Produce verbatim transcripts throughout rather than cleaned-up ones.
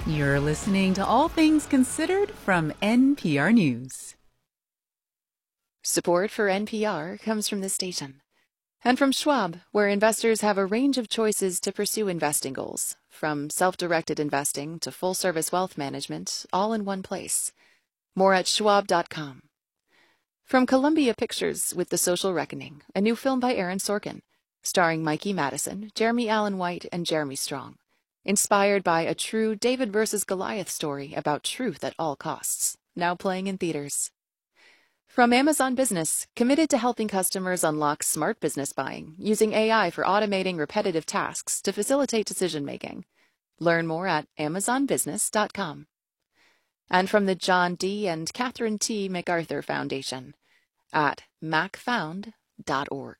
You're listening to All Things Considered from N P R News. Support for N P R comes from this station and from Schwab, where investors have a range of choices to pursue investing goals, from self-directed investing to full-service wealth management, all in one place. More at schwab dot com. From Columbia Pictures with The Social Reckoning, a new film by Aaron Sorkin, starring Mikey Madison, Jeremy Allen White, and Jeremy Strong. Inspired by a true David versus Goliath story about truth at all costs, now playing in theaters. From Amazon Business, committed to helping customers unlock smart business buying using A I for automating repetitive tasks to facilitate decision-making. Learn more at amazon business dot com. And from the John D. and Catherine T. MacArthur Foundation at mac found dot org.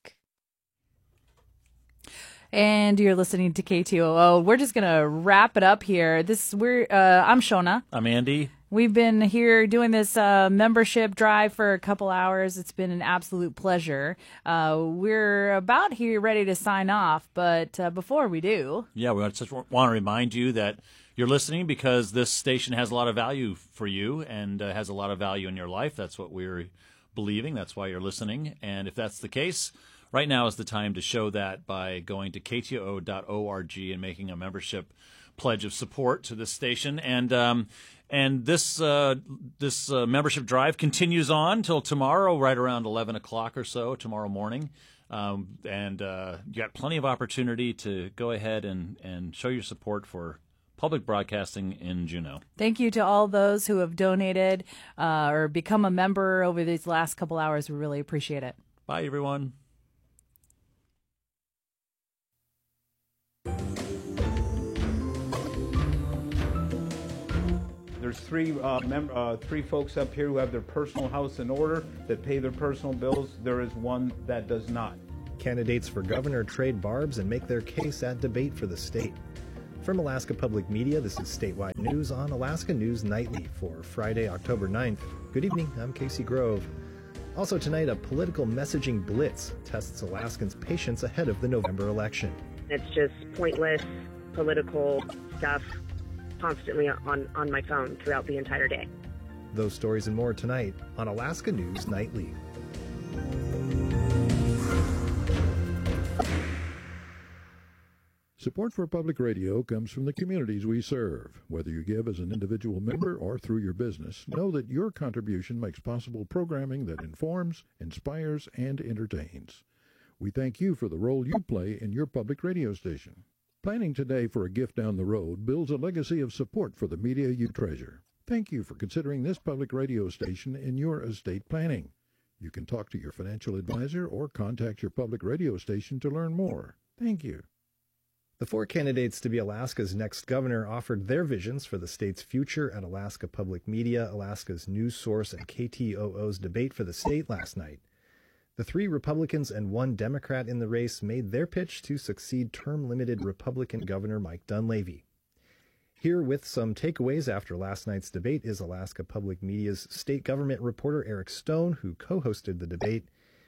And you're listening to K T O O. We're just gonna wrap it up here. This we're uh, I'm Shona. I'm Andy. We've been here doing this uh, membership drive for a couple hours. It's been an absolute pleasure. Uh, we're about here ready to sign off, but uh, before we do, yeah, we just want to remind you that you're listening because this station has a lot of value for you and uh, has a lot of value in your life. That's what we're believing. That's why you're listening. And if that's the case, right now is the time to show that by going to k t o o dot org and making a membership pledge of support to this station. And um, and this uh, this uh, membership drive continues on till tomorrow, right around eleven o'clock or so, tomorrow morning. Um, and uh, you got plenty of opportunity to go ahead and, and show your support for public broadcasting in Juneau. Thank you to all those who have donated uh, or become a member over these last couple hours. We really appreciate it. Bye, everyone. There's three uh, mem- uh, three folks up here who have their personal house in order, that pay their personal bills. There is one that does not. Candidates for governor trade barbs and make their case at debate for the state. From Alaska Public Media, this is statewide news on Alaska News Nightly for Friday, October ninth. Good evening, I'm Casey Grove. Also tonight, a political messaging blitz tests Alaskans' patience ahead of the November election. It's just pointless political stuff constantly on, on my phone throughout the entire day. Those stories and more tonight on Alaska News Nightly. Support for public radio comes from the communities we serve. Whether you give as an individual member or through your business, know that your contribution makes possible programming that informs, inspires, and entertains. We thank you for the role you play in your public radio station. Planning today for a gift down the road builds a legacy of support for the media you treasure. Thank you for considering this public radio station in your estate planning. You can talk to your financial advisor or contact your public radio station to learn more. Thank you. The four candidates to be Alaska's next governor offered their visions for the state's future at Alaska Public Media, Alaska's news source, and K T O O's debate for the state last night. The three Republicans and one Democrat in the race made their pitch to succeed term-limited Republican Governor Mike Dunleavy. Here with some takeaways after last night's debate is Alaska Public Media's state government reporter Eric Stone, who co-hosted the debate.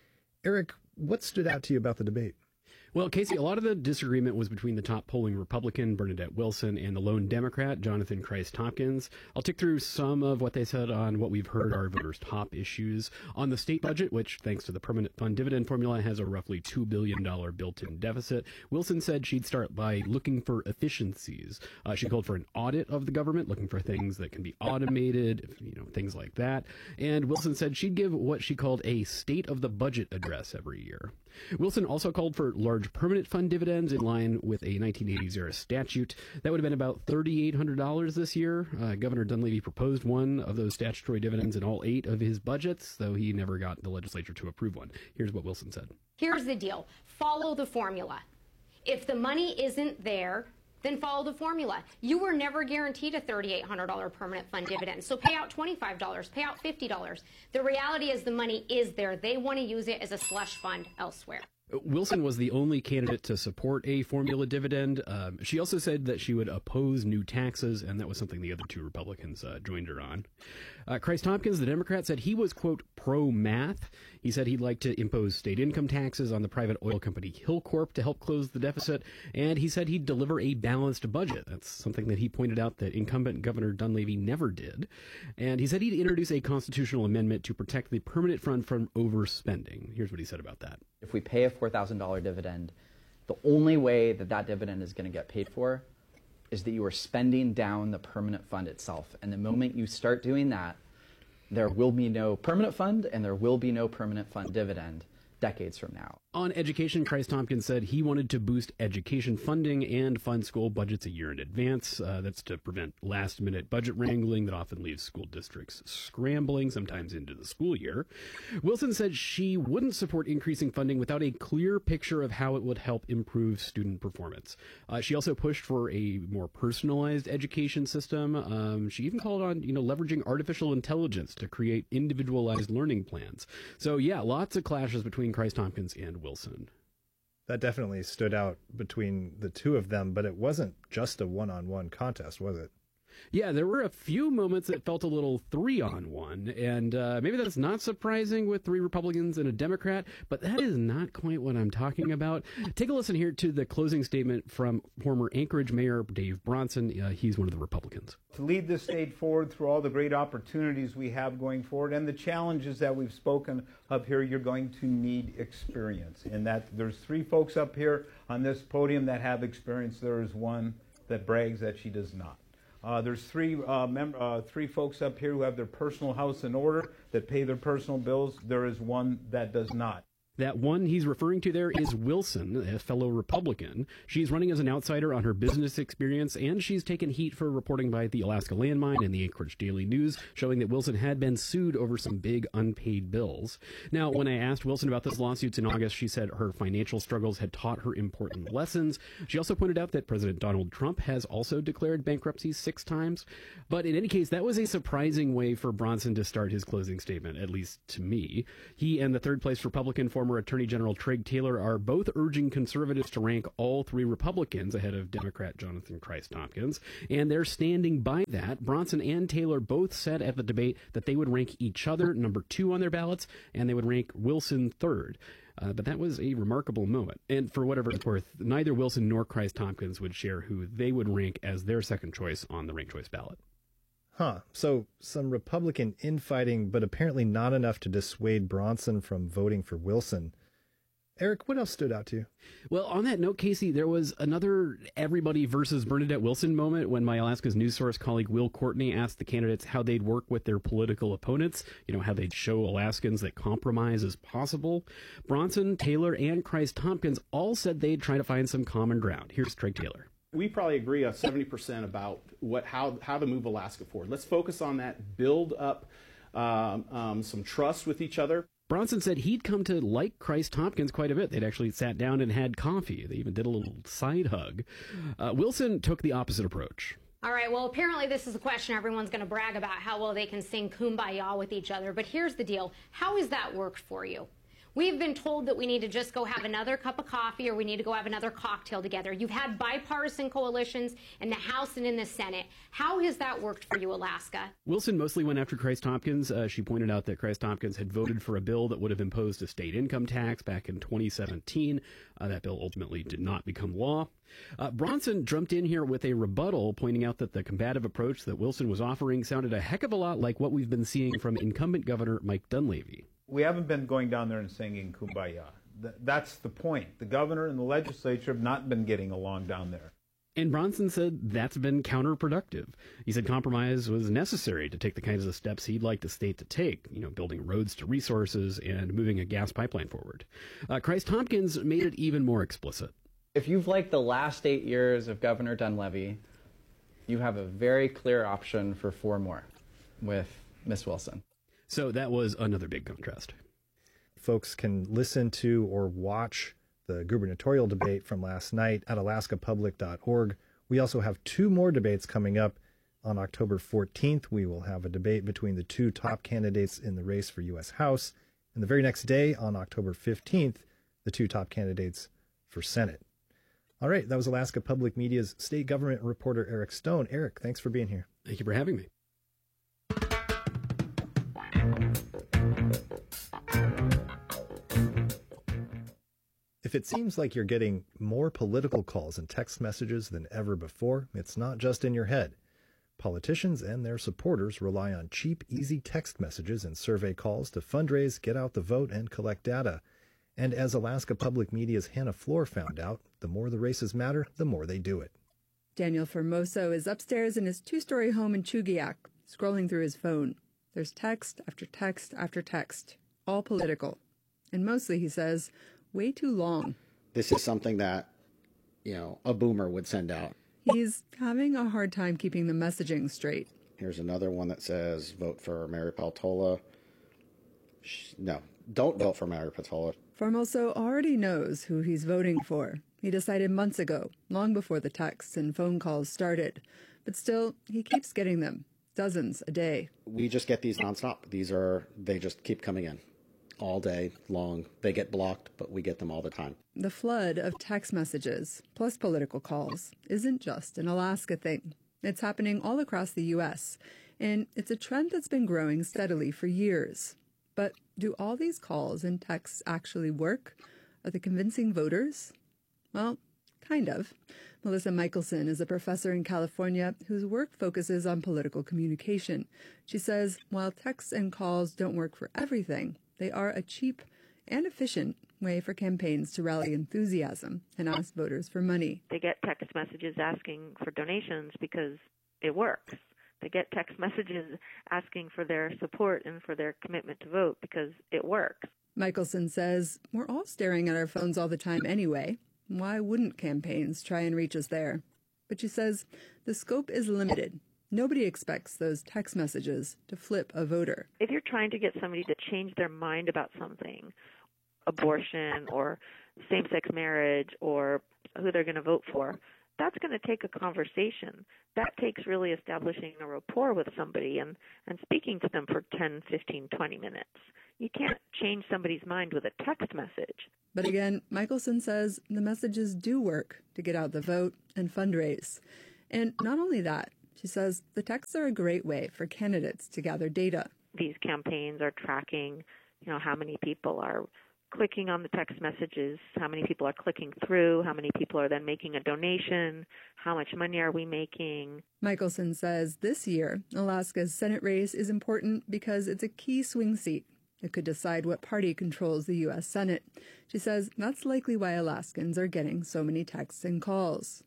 Eric, what stood out to you about the debate? Well, Casey, a lot of the disagreement was between the top polling Republican, Bernadette Wilson, and the lone Democrat, Jonathan Christ-Hopkins. I'll tick through some of what they said on what we've heard are voters' top issues. On the state budget, which, thanks to the permanent fund dividend formula, has a roughly two billion dollars built-in deficit, Wilson said she'd start by looking for efficiencies. Uh, she called for an audit of the government, looking for things that can be automated, you know, things like that. And Wilson said she'd give what she called a state of the budget address every year. Wilson also called for large permanent fund dividends in line with a nineteen eighties era statute. That would have been about three thousand eight hundred dollars this year. Uh, Governor Dunleavy proposed one of those statutory dividends in all eight of his budgets, though he never got the legislature to approve one. Here's what Wilson said. Here's the deal. Follow the formula. If the money isn't there, then follow the formula. You were never guaranteed a three thousand eight hundred dollars permanent fund dividend, so pay out twenty-five dollars, pay out fifty dollars. The reality is the money is there. They want to use it as a slush fund elsewhere. Wilson was the only candidate to support a formula dividend. Um, she also said that she would oppose new taxes, and that was something the other two Republicans uh, joined her on. Uh, Christ Tompkins, the Democrat, said he was, quote, pro-math. He said he'd like to impose state income taxes on the private oil company Hilcorp to help close the deficit, and he said he'd deliver a balanced budget. That's something that he pointed out that incumbent Governor Dunleavy never did. And he said he'd introduce a constitutional amendment to protect the permanent fund from overspending. Here's what he said about that. If we pay a four thousand dollars dividend, the only way that that dividend is going to get paid for is that you are spending down the permanent fund itself. And the moment you start doing that, there will be no permanent fund and there will be no permanent fund dividend decades from now. On education, Christ Tompkins said he wanted to boost education funding and fund school budgets a year in advance. Uh, that's to prevent last-minute budget wrangling that often leaves school districts scrambling, sometimes into the school year. Wilson said she wouldn't support increasing funding without a clear picture of how it would help improve student performance. Uh, she also pushed for a more personalized education system. Um, she even called on, you know, leveraging artificial intelligence to create individualized learning plans. So, yeah, lots of clashes between Christ Tompkins and Wilson. That definitely stood out between the two of them, but it wasn't just a one-on-one contest, was it? Yeah, there were a few moments that felt a little three-on-one, and uh, maybe that's not surprising with three Republicans and a Democrat, but that is not quite what I'm talking about. Take a listen here to the closing statement from former Anchorage Mayor Dave Bronson. Uh, he's one of the Republicans. To lead this state forward through all the great opportunities we have going forward and the challenges that we've spoken of here, you're going to need experience. And that there's three folks up here on this podium that have experience. There is one that brags that she does not. Uh, there's three uh, mem- uh, three folks up here who have their personal house in order, that pay their personal bills. There is one that does not. That one he's referring to there is Wilson, a fellow Republican. She's running as an outsider on her business experience, and she's taken heat for reporting by the Alaska Landmine and the Anchorage Daily News, showing that Wilson had been sued over some big unpaid bills. Now, when I asked Wilson about this lawsuit in August, she said her financial struggles had taught her important lessons. She also pointed out that President Donald Trump has also declared bankruptcy six times. But in any case, that was a surprising way for Bronson to start his closing statement, at least to me. He and the third-place Republican former Attorney General Treg Taylor are both urging conservatives to rank all three Republicans ahead of Democrat Jonathan Christ Tompkins, and they're standing by that. Bronson and Taylor both said at the debate that they would rank each other number two on their ballots, and they would rank Wilson third. Uh, but that was a remarkable moment. And for whatever it's worth, neither Wilson nor Christ Tompkins would share who they would rank as their second choice on the ranked choice ballot. Huh. So some Republican infighting, but apparently not enough to dissuade Bronson from voting for Wilson. Eric, what else stood out to you? Well, on that note, Casey, there was another everybody versus Bernadette Wilson moment when my Alaska's News Source colleague Will Courtney asked the candidates how they'd work with their political opponents, you know, how they'd show Alaskans that compromise is possible. Bronson, Taylor, and Christ Tompkins all said they'd try to find some common ground. Here's Treg Taylor. We probably agree on seventy percent about what how how to move Alaska forward. Let's focus on that, build up um, um, some trust with each other. Bronson said he'd come to like Christ Tompkins quite a bit. They'd actually sat down and had coffee. They even did a little side hug. Uh, Wilson took the opposite approach. All right, well, apparently this is a question everyone's going to brag about how well they can sing Kumbaya with each other. But here's the deal. How has that worked for you? We've been told that we need to just go have another cup of coffee or we need to go have another cocktail together. You've had bipartisan coalitions in the House and in the Senate. How has that worked for you, Alaska? Wilson mostly went after Christ Tompkins. Uh, she pointed out that Christ Tompkins had voted for a bill that would have imposed a state income tax back in twenty seventeen. Uh, that bill ultimately did not become law. Uh, Bronson jumped in here with a rebuttal, pointing out that the combative approach that Wilson was offering sounded a heck of a lot like what we've been seeing from incumbent Governor Mike Dunleavy. We haven't been going down there and singing Kumbaya. That's the point. The governor and the legislature have not been getting along down there. And Bronson said that's been counterproductive. He said compromise was necessary to take the kinds of steps he'd like the state to take, you know, building roads to resources and moving a gas pipeline forward. Uh, Christ Tompkins made it even more explicit. If you've liked the last eight years of Governor Dunleavy, you have a very clear option for four more with Miss Wilson. So that was another big contrast. Folks can listen to or watch the gubernatorial debate from last night at alaska public dot org. We also have two more debates coming up. On October fourteenth, we will have a debate between the two top candidates in the race for U S House. And the very next day, on October fifteenth, the the two top candidates for Senate. All right, that was Alaska Public Media's state government reporter Eric Stone. Eric, thanks for being here. Thank you for having me. If it seems like you're getting more political calls and text messages than ever before, it's not just in your head. Politicians and their supporters rely on cheap, easy text messages and survey calls to fundraise, get out the vote, and collect data. And as Alaska Public Media's Hannah Floor found out, the more the races matter, the more they do it. Daniel Formoso is upstairs in his two-story home in Chugiak, scrolling through his phone. There's text after text after text, all political. And mostly, he says, way too long. This is something that, you know, a boomer would send out. He's having a hard time keeping the messaging straight. Here's another one that says, vote for Mary Peltola. No, don't vote for Mary Peltola. Formoso already knows who he's voting for. He decided months ago, long before the texts and phone calls started. But still, he keeps getting them, dozens a day. We just get these nonstop. These are, they just keep coming in all day long. They get blocked, but we get them all the time. The flood of text messages, plus political calls, isn't just an Alaska thing. It's happening all across the U S, and it's a trend that's been growing steadily for years. But do all these calls and texts actually work? Are they convincing voters? Well, kind of. Melissa Michelson is a professor in California whose work focuses on political communication. She says while texts and calls don't work for everything, they are a cheap and efficient way for campaigns to rally enthusiasm and ask voters for money. They get text messages asking for donations because it works. They get text messages asking for their support and for their commitment to vote because it works. Michelson says we're all staring at our phones all the time anyway. Why wouldn't campaigns try and reach us there? But she says the scope is limited. Nobody expects those text messages to flip a voter. If you're trying to get somebody to change their mind about something, abortion or same-sex marriage or who they're going to vote for, that's going to take a conversation. That takes really establishing a rapport with somebody and, and speaking to them for ten, fifteen, twenty minutes. You can't change somebody's mind with a text message. But again, Michelson says the messages do work to get out the vote and fundraise. And not only that, she says the texts are a great way for candidates to gather data. These campaigns are tracking, you know, how many people are clicking on the text messages, how many people are clicking through, how many people are then making a donation, how much money are we making. Michelson says this year, Alaska's Senate race is important because it's a key swing seat. It could decide what party controls the U S Senate. She says that's likely why Alaskans are getting so many texts and calls.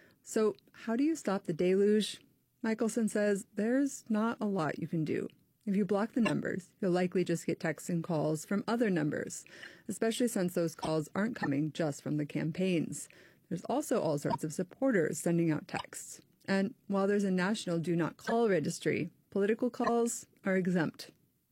So how do you stop the deluge? Michelson says there's not a lot you can do. If you block the numbers, you'll likely just get texts and calls from other numbers, especially since those calls aren't coming just from the campaigns. There's also all sorts of supporters sending out texts. And while there's a national do not call registry, political calls are exempt.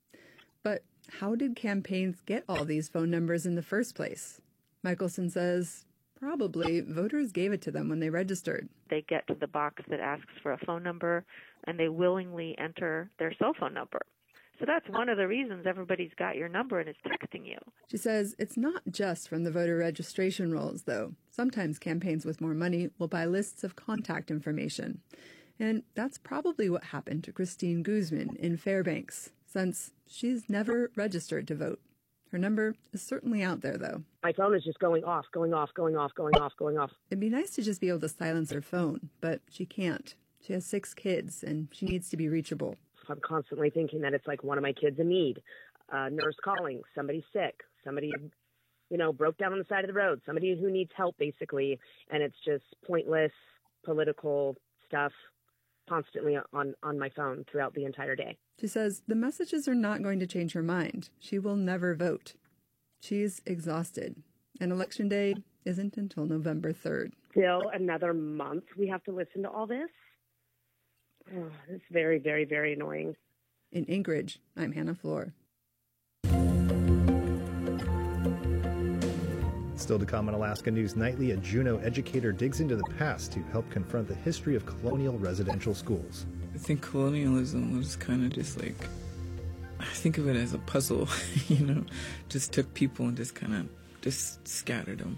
But how did campaigns get all these phone numbers in the first place? Michelson says probably voters gave it to them when they registered. They get to the box that asks for a phone number, and they willingly enter their cell phone number. So that's one of the reasons everybody's got your number and is texting you. She says it's not just from the voter registration rolls, though. Sometimes campaigns with more money will buy lists of contact information. And that's probably what happened to Christine Guzman in Fairbanks, since she's never registered to vote. Her number is certainly out there, though. My phone is just going off, going off, going off, going off, going off. It'd be nice to just be able to silence her phone, but she can't. She has six kids, and she needs to be reachable. I'm constantly thinking that it's like one of my kids in need, a nurse calling, somebody sick, somebody, you know, broke down on the side of the road, somebody who needs help, basically, and it's just pointless political stuff constantly on, on my phone throughout the entire day. She says the messages are not going to change her mind. She will never vote. She's exhausted, and Election Day isn't until November third. Still another month we have to listen to all this? Oh, it's very, very, very annoying. In Anchorage, I'm Hannah Floor. Still to come on Alaska News Nightly, a Juneau educator digs into the past to help confront the history of colonial residential schools. I think colonialism was kind of just like, I think of it as a puzzle, you know, just took people and just kind of just scattered them.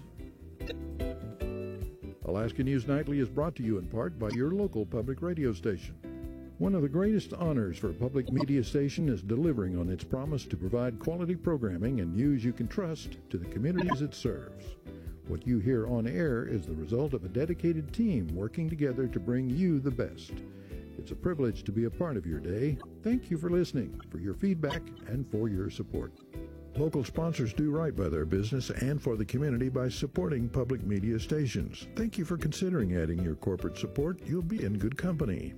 Alaska News Nightly is brought to you in part by your local public radio station. One of the greatest honors for a public media station is delivering on its promise to provide quality programming and news you can trust to the communities it serves. What you hear on air is the result of a dedicated team working together to bring you the best. It's a privilege to be a part of your day. Thank you for listening, for your feedback, and for your support. Local sponsors do right by their business and for the community by supporting public media stations. Thank you for considering adding your corporate support. You'll be in good company.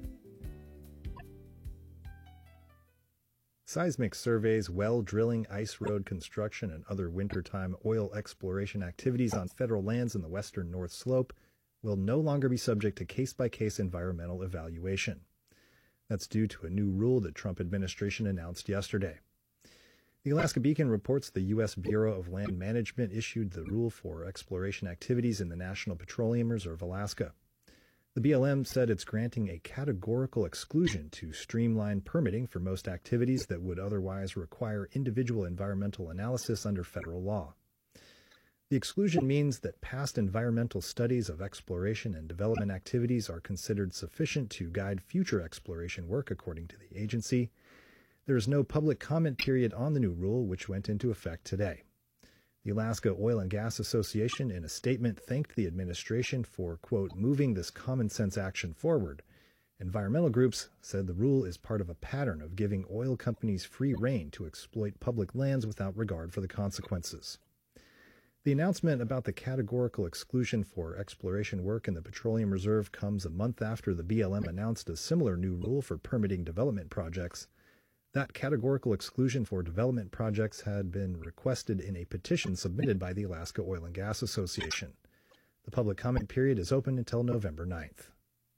Seismic surveys, well drilling, ice road construction, and other wintertime oil exploration activities on federal lands in the western North Slope will no longer be subject to case-by-case environmental evaluation. That's due to a new rule the Trump administration announced yesterday. The Alaska Beacon reports the U S Bureau of Land Management issued the rule for exploration activities in the National Petroleum Reserve, Alaska. The B L M said it's granting a categorical exclusion to streamline permitting for most activities that would otherwise require individual environmental analysis under federal law. The exclusion means that past environmental studies of exploration and development activities are considered sufficient to guide future exploration work, according to the agency. There is no public comment period on the new rule, which went into effect today. The Alaska Oil and Gas Association, in a statement, thanked the administration for, quote, moving this common sense action forward. Environmental groups said the rule is part of a pattern of giving oil companies free rein to exploit public lands without regard for the consequences. The announcement about the categorical exclusion for exploration work in the Petroleum Reserve comes a month after the B L M announced a similar new rule for permitting development projects. That categorical exclusion for development projects had been requested in a petition submitted by the Alaska Oil and Gas Association. The public comment period is open until November ninth.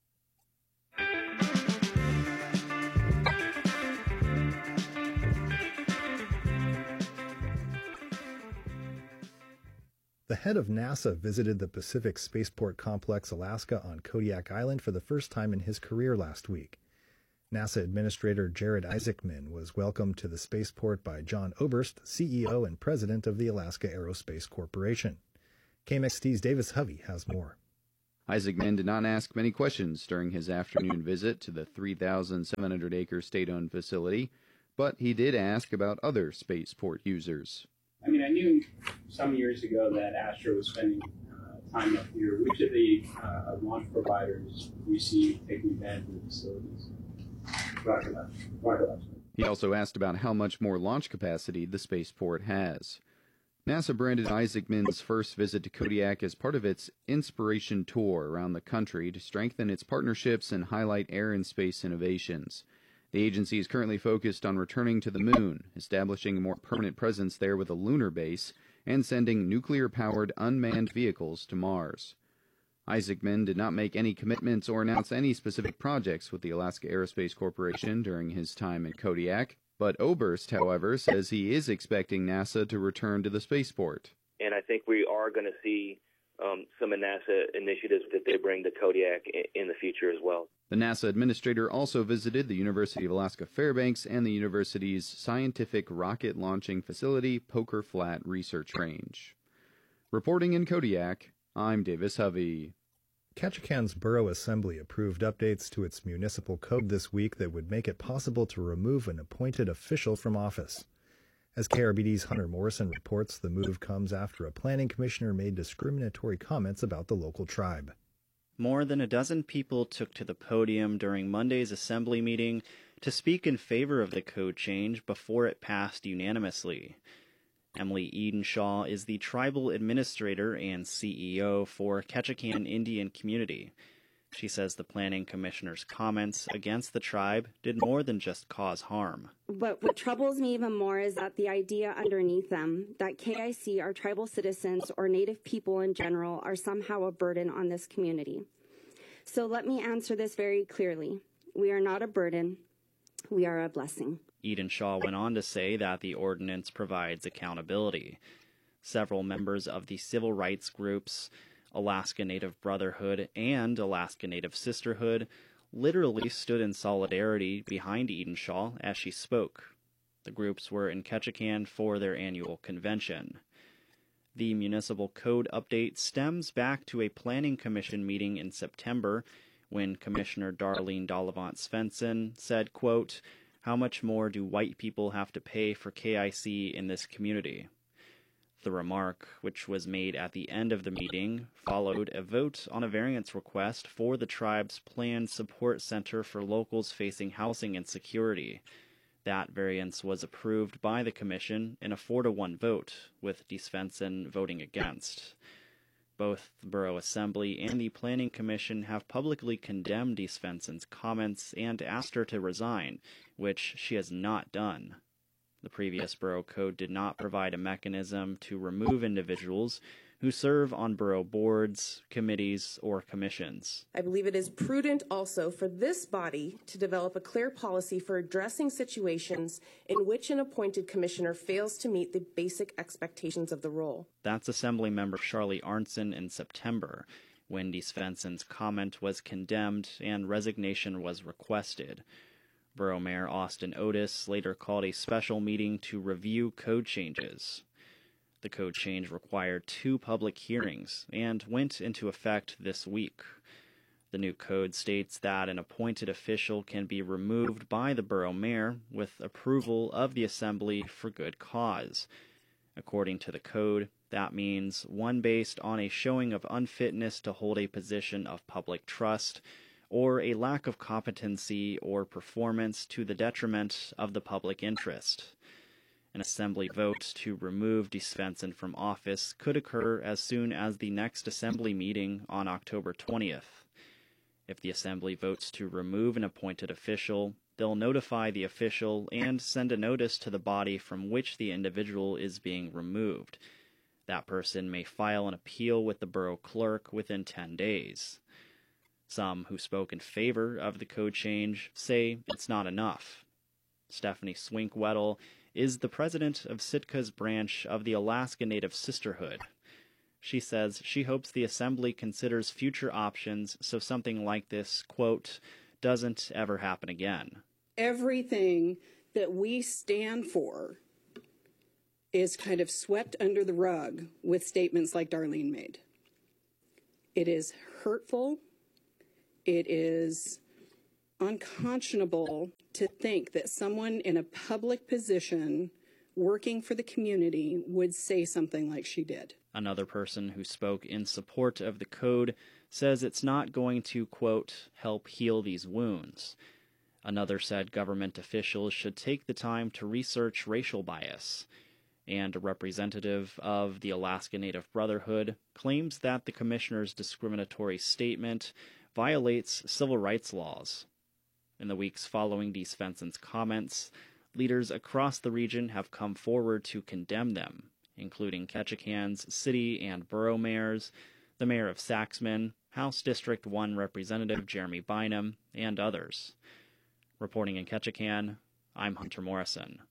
The head of NASA visited the Pacific Spaceport Complex, Alaska on Kodiak Island for the first time in his career last week. NASA Administrator Jared Isaacman was welcomed to the spaceport by John Oberst, C E O and President of the Alaska Aerospace Corporation. K M X T's Davis Hovey has more. Isaacman did not ask many questions during his afternoon visit to the three thousand seven hundred acre state-owned facility, but he did ask about other spaceport users. I mean, I knew some years ago that Astra was spending uh, time up here. Which of the uh, launch providers do you see taking advantage of the facilities? He also asked about how much more launch capacity the spaceport has. NASA branded Isaacman's first visit to Kodiak as part of its Inspiration Tour around the country to strengthen its partnerships and highlight air and space innovations. The agency is currently focused on returning to the moon, establishing a more permanent presence there with a lunar base, and sending nuclear-powered unmanned vehicles to Mars. Isaacman did not make any commitments or announce any specific projects with the Alaska Aerospace Corporation during his time in Kodiak, but Oberst, however, says he is expecting NASA to return to the spaceport. And I think we are going to see um, some of NASA initiatives that they bring to Kodiak in, in the future as well. The NASA administrator also visited the University of Alaska Fairbanks and the university's Scientific Rocket Launching Facility Poker Flat Research Range. Reporting in Kodiak, I'm Davis Hovey. Ketchikan's Borough Assembly approved updates to its municipal code this week that would make it possible to remove an appointed official from office. As K R B D's Hunter Morrison reports, the move comes after a planning commissioner made discriminatory comments about the local tribe. More than a dozen people took to the podium during Monday's assembly meeting to speak in favor of the code change before it passed unanimously. Emily Edenshaw is the tribal administrator and C E O for Ketchikan Indian Community. She says the planning commissioner's comments against the tribe did more than just cause harm. But what troubles me even more is that the idea underneath them, that K I C, our tribal citizens, or Native people in general, are somehow a burden on this community. So let me answer this very clearly. We are not a burden. We are a blessing. Edenshaw went on to say that the ordinance provides accountability. Several members of the civil rights groups, Alaska Native Brotherhood and Alaska Native Sisterhood, literally stood in solidarity behind Edenshaw as she spoke. The groups were in Ketchikan for their annual convention. The municipal code update stems back to a planning commission meeting in September when Commissioner Darlene Dollivant Svensson said, quote, "How much more do white people have to pay for K I C in this community?" The remark, which was made at the end of the meeting, followed a vote on a variance request for the tribe's planned support center for locals facing housing insecurity. That variance was approved by the commission in a four to one vote, with DeSvensson voting against. Both the Borough Assembly and the Planning Commission have publicly condemned DeSvensson's comments and asked her to resign, which she has not done. The previous Borough Code did not provide a mechanism to remove individuals who serve on borough boards, committees, or commissions. I believe it is prudent also for this body to develop a clear policy for addressing situations in which an appointed commissioner fails to meet the basic expectations of the role. That's Assemblymember Charlie Arnson in September, when DeSvensson's comment was condemned and resignation was requested. Borough Mayor Austin Otis later called a special meeting to review code changes. The code change required two public hearings and went into effect this week. The new code states that an appointed official can be removed by the borough mayor with approval of the assembly for good cause. According to the code, that means one based on a showing of unfitness to hold a position of public trust, or a lack of competency or performance to the detriment of the public interest. An assembly vote to remove DeSvensson from office could occur as soon as the next assembly meeting on October twentieth. If the assembly votes to remove an appointed official, they'll notify the official and send a notice to the body from which the individual is being removed. That person may file an appeal with the borough clerk within ten days. Some who spoke in favor of the code change say it's not enough. Stephanie Swinkweddle is the president of Sitka's branch of the Alaska Native Sisterhood. She says she hopes the assembly considers future options so something like this, quote, doesn't ever happen again. Everything that we stand for is kind of swept under the rug with statements like Darlene made. It is hurtful. It is unconscionable to think that someone in a public position working for the community would say something like she did. Another person who spoke in support of the code says it's not going to, quote, help heal these wounds. Another said government officials should take the time to research racial bias. And a representative of the Alaska Native Brotherhood claims that the commissioner's discriminatory statement violates civil rights laws. In the weeks following DeSvensson's comments, leaders across the region have come forward to condemn them, including Ketchikan's city and borough mayors, the mayor of Saxman, House District one Representative Jeremy Bynum, and others. Reporting in Ketchikan, I'm Hunter Morrison.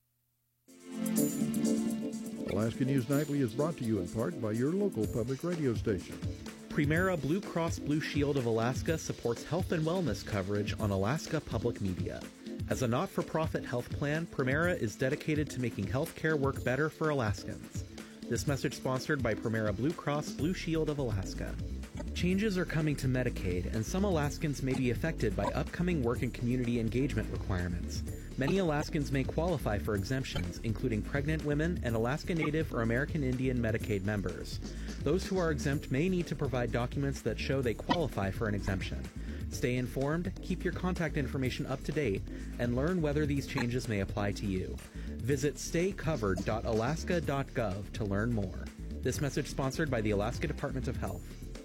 Alaska News Nightly is brought to you in part by your local public radio station. Primera Blue Cross Blue Shield of Alaska supports health and wellness coverage on Alaska Public Media. As a not-for-profit health plan, Primera is dedicated to making health care work better for Alaskans. This message sponsored by Primera Blue Cross Blue Shield of Alaska. Changes are coming to Medicaid, and some Alaskans may be affected by upcoming work and community engagement requirements. Many Alaskans may qualify for exemptions, including pregnant women and Alaska Native or American Indian Medicaid members. Those who are exempt may need to provide documents that show they qualify for an exemption. Stay informed, keep your contact information up to date, and learn whether these changes may apply to you. Visit stay covered dot alaska dot gov to learn more. This message sponsored by the Alaska Department of Health.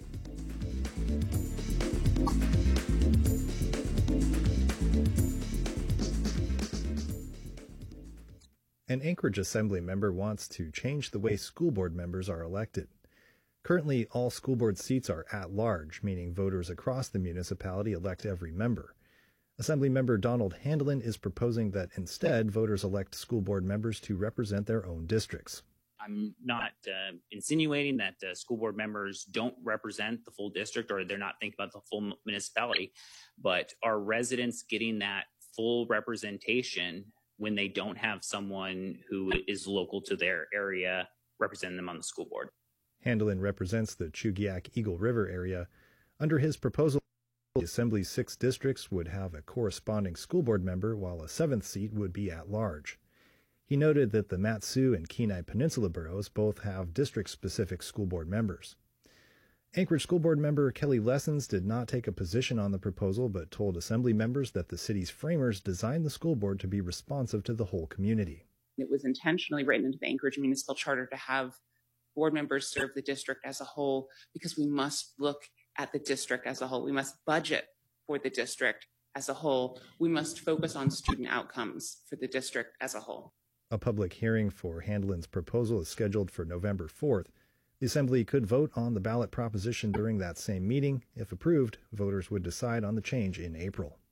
An Anchorage Assembly member wants to change the way school board members are elected. Currently, all school board seats are at large, meaning voters across the municipality elect every member. Assemblymember Donald Handelin is proposing that instead, voters elect school board members to represent their own districts. I'm not uh, insinuating that uh, school board members don't represent the full district or they're not thinking about the full municipality, but are residents getting that full representation when they don't have someone who is local to their area representing them on the school board? Handelin represents the Chugiak-Eagle River area. Under his proposal, the Assembly's six districts would have a corresponding school board member, while a seventh seat would be at large. He noted that the Mat-Su and Kenai Peninsula boroughs both have district-specific school board members. Anchorage School Board member Kelly Lessons did not take a position on the proposal, but told Assembly members that the city's framers designed the school board to be responsive to the whole community. It was intentionally written into the Anchorage Municipal Charter to have board members serve the district as a whole, because we must look at the district as a whole. We must budget for the district as a whole. We must focus on student outcomes for the district as a whole. A public hearing for Handelin's proposal is scheduled for November fourth. The Assembly could vote on the ballot proposition during that same meeting. If approved, voters would decide on the change in April.